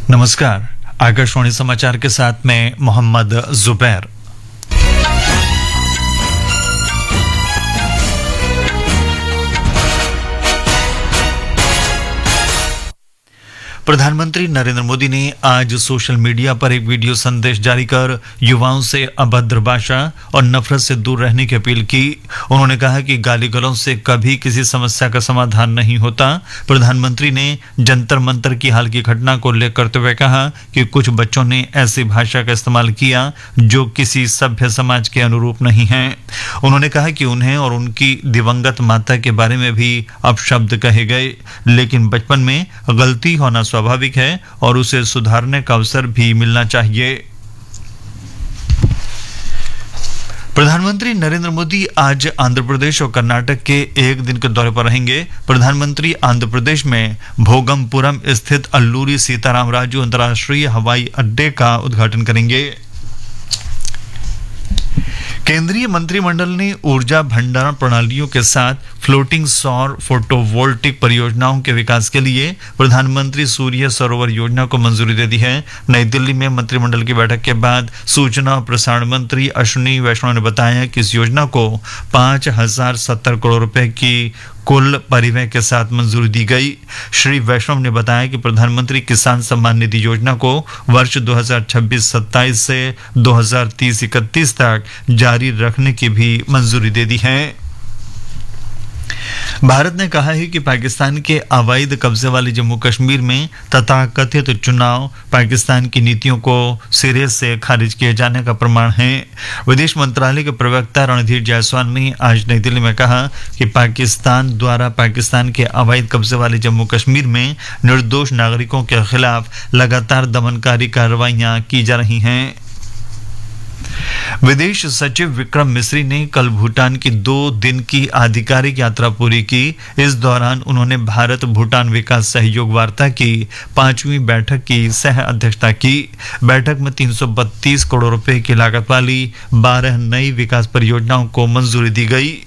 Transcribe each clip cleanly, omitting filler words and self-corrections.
नमस्कार, आकाशवाणी समाचार के साथ मैं मोहम्मद जुबैर। प्रधानमंत्री नरेंद्र मोदी ने आज सोशल मीडिया पर एक वीडियो संदेश जारी कर युवाओं से अभद्र भाषा और नफरत से दूर रहने की अपील की। उन्होंने कहा कि गाली गलौज से कभी किसी समस्या का समाधान नहीं होता। प्रधानमंत्री ने जंतर मंतर की हाल की घटना को उल्लेख करते हुए कहा कि कुछ बच्चों ने ऐसी भाषा का इस्तेमाल किया जो किसी सभ्य समाज के अनुरूप नहीं है। उन्होंने कहा कि उन्हें और उनकी दिवंगत माता के बारे में भी अपशब्द कहे गए, लेकिन बचपन में गलती होना स्वाभाविक है और उसे सुधारने का अवसर भी मिलना चाहिए। प्रधानमंत्री नरेंद्र मोदी आज आंध्र प्रदेश और कर्नाटक के एक दिन के दौरे पर रहेंगे। प्रधानमंत्री आंध्र प्रदेश में भोगमपुरम स्थित अल्लूरी सीताराम राजू अंतर्राष्ट्रीय हवाई अड्डे का उद्घाटन करेंगे। केंद्रीय मंत्रिमंडल ने ऊर्जा भंडारण प्रणालियों के साथ फ्लोटिंग सौर फोटोवोल्टिक परियोजनाओं के विकास के लिए प्रधानमंत्री सूर्य सरोवर योजना को मंजूरी दे दी है। नई दिल्ली में मंत्रिमंडल की बैठक के बाद सूचना और प्रसारण मंत्री अश्विनी वैष्णव ने बताया कि इस योजना को 5,070 करोड़ रुपए की कुल परिव्यय के साथ मंजूरी दी गई। श्री वैष्णव ने बताया कि प्रधानमंत्री किसान सम्मान निधि योजना को वर्ष 2026-27 से 2030-31 तक जारी रखने की भी मंजूरी दे दी है। भारत ने कहा है कि पाकिस्तान के अवैध कब्जे वाले जम्मू कश्मीर में तथाकथित चुनाव पाकिस्तान की नीतियों को सिरे से खारिज किए जाने का प्रमाण है। विदेश मंत्रालय के प्रवक्ता रणधीर जायसवाल ने आज नई दिल्ली में कहा कि पाकिस्तान द्वारा पाकिस्तान के अवैध कब्जे वाले जम्मू कश्मीर में निर्दोष नागरिकों के खिलाफ लगातार दमनकारी कार्रवाइयां की जा रही हैं। विदेश सचिव विक्रम मिस्री ने कल भूटान की 2 दिन की आधिकारिक यात्रा पूरी की। इस दौरान उन्होंने भारत भूटान विकास सहयोग वार्ता की 5वीं बैठक की सह अध्यक्षता की। बैठक में 332 करोड़ रुपए की लागत वाली 12 नई विकास परियोजनाओं को मंजूरी दी गई।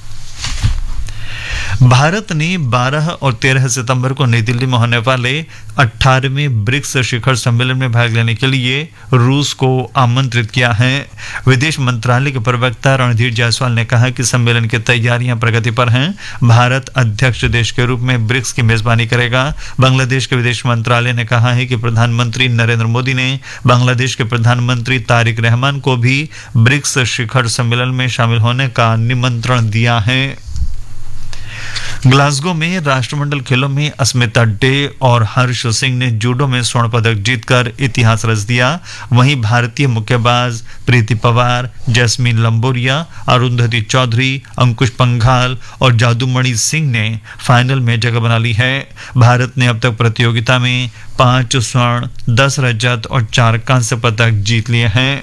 भारत ने 12 और 13 सितंबर को नई दिल्ली में होने वाले 18वें ब्रिक्स शिखर सम्मेलन में भाग लेने के लिए रूस को आमंत्रित किया है। विदेश मंत्रालय के प्रवक्ता रणधीर जायसवाल ने कहा कि सम्मेलन की तैयारियां प्रगति पर हैं। भारत अध्यक्ष देश के रूप में ब्रिक्स की मेजबानी करेगा। बांग्लादेश के विदेश मंत्रालय ने कहा है कि प्रधानमंत्री नरेंद्र मोदी ने बांग्लादेश के प्रधानमंत्री तारिक रहमान को भी ब्रिक्स शिखर सम्मेलन में शामिल होने का निमंत्रण दिया है। ग्लासगो में राष्ट्रमंडल खेलों में अस्मिता डे और हर्ष सिंह ने जूडो में स्वर्ण पदक जीतकर इतिहास रच दिया। वहीं भारतीय मुक्केबाज प्रीति पवार, जैस्मीन लंबोरिया, अरुंधति चौधरी, अंकुश पंघाल और जादूमणि सिंह ने फाइनल में जगह बना ली है। भारत ने अब तक प्रतियोगिता में 5 स्वर्ण, 10 रजत और 4 कांस्य पदक जीत लिए हैं।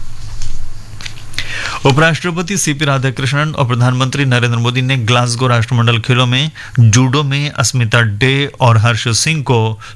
उपराष्ट्रपति सीपी राधाकृष्णन और प्रधानमंत्री नरेंद्र मोदी ने ग्लासगो राष्ट्रमंडल खेलों में जूडो में अस्मिता डे और हर्ष सिंह को